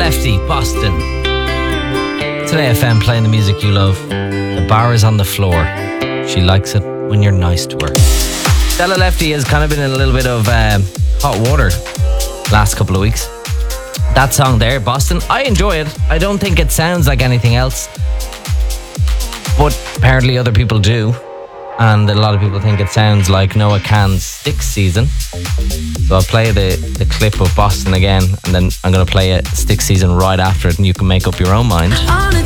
Lefty, Boston. Today FM playing the music you love. The bar is on the floor. She likes it when you're nice to her. Stella Lefty has kind of been in a little bit of hot water last couple of weeks. That song there, Boston, I enjoy it. I don't think it sounds like anything else, but apparently other people do. And a lot of people think it sounds like Noah Kahan's Stick Season. So I'll play the clip of Boston again, and then I'm going to play a Stick Season right after it, and you can make up your own mind. On a